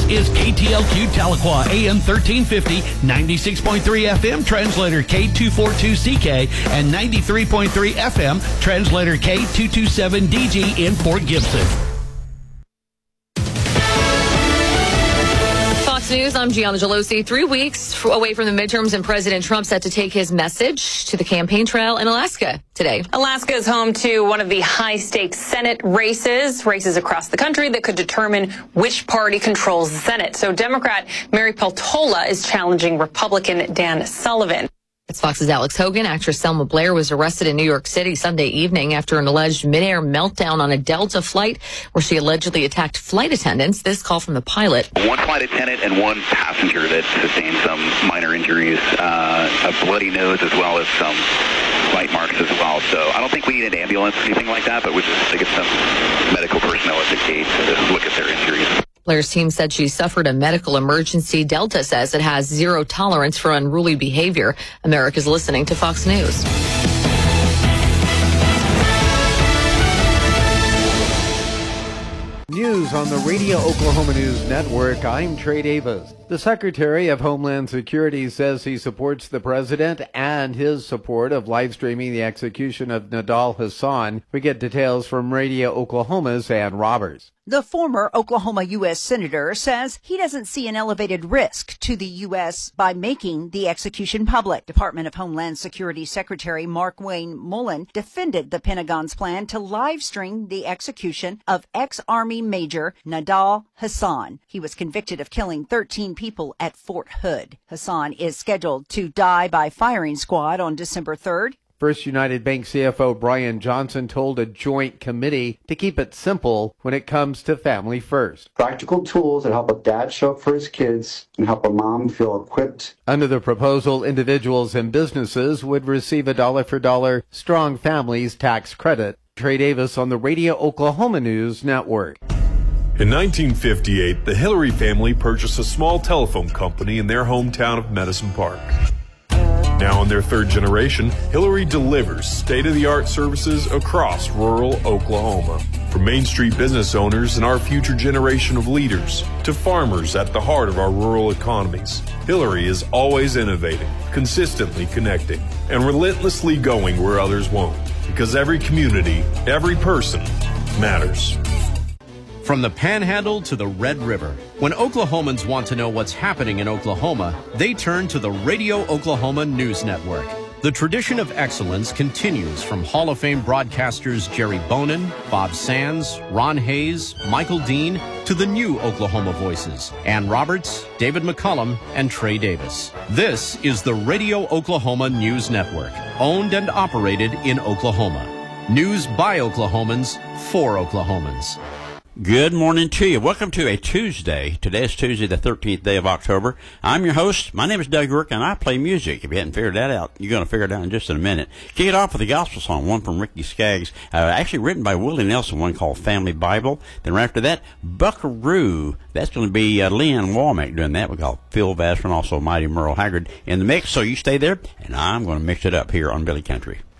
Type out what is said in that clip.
is KTLQ Tahlequah, AM 1350, 96.3 FM, translator K242CK, and 93.3 FM, translator K227DG in Fort Gibson. Fox News, I'm Gianna Gelosi. 3 weeks away from the midterms, and President Trump set to take his message to the campaign trail in Alaska today. Alaska is home to one of the high-stakes Senate races across the country that could determine which party controls the Senate. So Democrat Mary Peltola is challenging Republican Dan Sullivan. It's Fox's Alex Hogan. Actress Selma Blair was arrested in New York City Sunday evening after an alleged midair meltdown on a Delta flight where she allegedly attacked flight attendants. This call from the pilot. One flight attendant and one passenger that sustained some minor injuries, a bloody nose as well as some bite marks as well. So I don't think we need an ambulance or anything like that, but we just to get some medical personnel at the gate to look at their injuries. Blair's team said she suffered a medical emergency. Delta says it has zero tolerance for unruly behavior. America's listening to Fox News. News on the Radio Oklahoma News Network. I'm Trey Davis. The Secretary of Homeland Security says he supports the president and his support of live streaming the execution of Nidal Hasan. We get details from Radio Oklahoma's Ann Roberts. The former Oklahoma U.S. Senator says he doesn't see an elevated risk to the U.S. by making the execution public. Department of Homeland Security Secretary Markwayne Mullin defended the Pentagon's plan to live stream the execution of ex-Army Major Nidal Hasan. He was convicted of killing 13 people at Fort Hood. Hasan is scheduled to die by firing squad on December 3rd. First United Bank CFO Brian Johnson told a joint committee to keep it simple when it comes to family first. Practical tools that help a dad show up for his kids and help a mom feel equipped. Under the proposal, individuals and businesses would receive a dollar-for-dollar Strong Families tax credit. Trey Davis on the Radio Oklahoma News Network. In 1958, the Hillary family purchased a small telephone company in their hometown of Medicine Park. Now in their third generation, Hillary delivers state-of-the-art services across rural Oklahoma. From Main Street business owners and our future generation of leaders to farmers at the heart of our rural economies, Hillary is always innovating, consistently connecting, and relentlessly going where others won't. Because every community, every person matters. From the Panhandle to the Red River, when Oklahomans want to know what's happening in Oklahoma, they turn to the Radio Oklahoma News Network. The tradition of excellence continues from Hall of Fame broadcasters Jerry Bonin, Bob Sands, Ron Hayes, Michael Dean, to the new Oklahoma voices, Ann Roberts, David McCullum, and Trey Davis. This is the Radio Oklahoma News Network, owned and operated in Oklahoma. News by Oklahomans, for Oklahomans. Good morning to you. Welcome to a Tuesday. Today is Tuesday, the 13th day of October. I'm your host. My name is Doug Rourke, and I play music. If you hadn't figured that out, you're going to figure it out in just a minute. Kick it off with a gospel song, one from Ricky Skaggs, actually written by Willie Nelson, one called Family Bible. Then right after that, Buckaroo. That's going to be Leanne Womack doing that. We call Phil Vassar and also Mighty Merle Haggard in the mix. So you stay there, and I'm going to mix it up here on Billy Country.